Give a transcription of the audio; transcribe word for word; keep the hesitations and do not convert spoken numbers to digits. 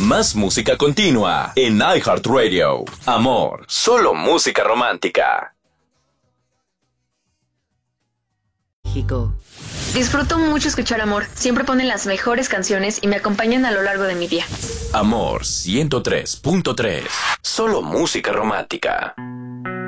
Más música continua en iHeartRadio. Amor, solo música romántica. México. Disfruto mucho escuchar Amor. Siempre ponen las mejores canciones y me acompañan a lo largo de mi día. Amor ciento tres punto tres. Solo música romántica.